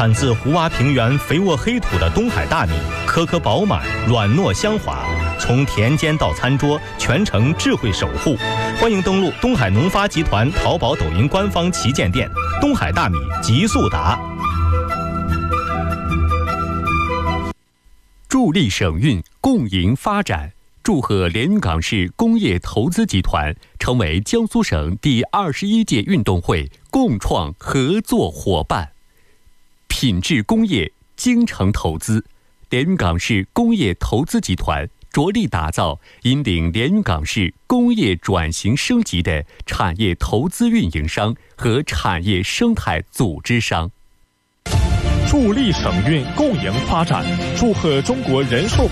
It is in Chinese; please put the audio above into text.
产自湖洼平原肥沃黑土的东海大米，颗颗饱满，软糯香滑，从田间到餐桌，全程智慧守护。欢迎登录东海农发集团淘宝、抖音官方旗舰店，东海大米极速达。 助力省运，共赢发展。祝贺连云港市工业投资集团成为江苏省第21届运动会共创合作伙伴。品质工业，精诚投资，连云港市工业投资集团着力打造引领连云港市工业转型升级的产业投资运营商和产业生态组织商。 助力省运，共赢发展。祝贺中国人寿